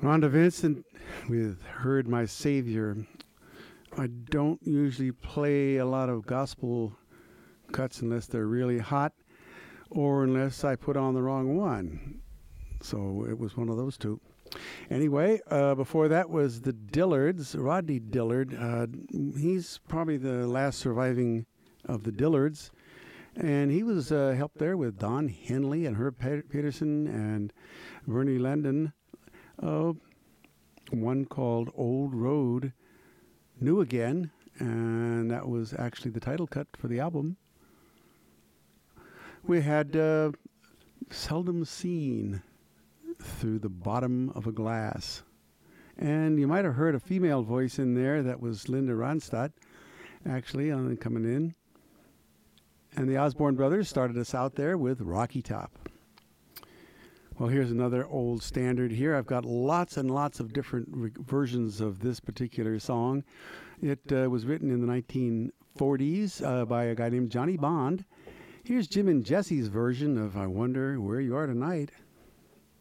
Rhonda Vincent with Heard My Savior. I don't usually play a lot of gospel cuts unless they're really hot or unless I put on the wrong one. So it was one of those two. Anyway, before that was the Dillards, Rodney Dillard. He's probably the last surviving of the Dillards. And he was helped there with Don Henley and Herb Peterson and Bernie Landon. One called Old Road, New Again, and that was actually the title cut for the album. We had Seldom Seen, Through the Bottom of a Glass. And you might have heard a female voice in there. That was Linda Ronstadt, actually, coming in. And the Osborne Brothers started us out there with Rocky Top. Well, here's another old standard here. I've got lots and lots of different versions of this particular song. It was written in the 1940s by a guy named Johnny Bond. Here's Jim and Jesse's version of I Wonder Where You Are Tonight.